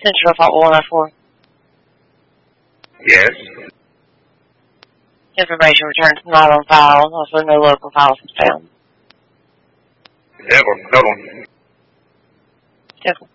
Central Fault 104. Yes. Information returned to not on file. Also, no local files found. Yeah, well, hold on. Simple.